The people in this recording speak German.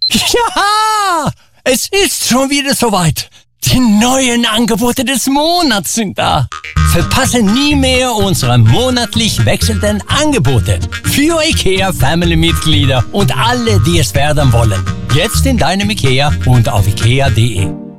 Ja, es ist schon wieder soweit. Die neuen Angebote des Monats sind da. Verpasse nie mehr unsere monatlich wechselnden Angebote für IKEA Family-Mitglieder und alle, die es werden wollen. Jetzt in deinem IKEA und auf ikea.de.